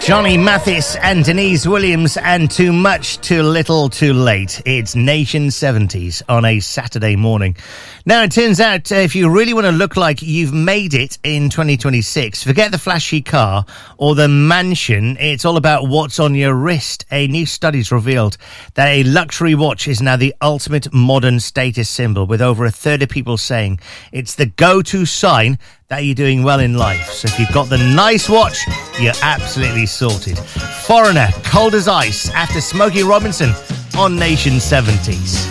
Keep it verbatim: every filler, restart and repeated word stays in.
Johnny Mathis and Denise Williams and Too Much, Too Little, Too Late. It's Nation seventies on a Saturday morning. Now, it turns out uh, if you really want to look like you've made it in twenty twenty-six, forget the flashy car or the mansion. It's all about what's on your wrist. A new study's revealed that a luxury watch is now the ultimate modern status symbol, with over a third of people saying it's the go-to sign that you're doing well in life. So if you've got the nice watch, you're absolutely sorted. Foreigner, Cold as Ice, after Smokey Robinson on Nation seventies.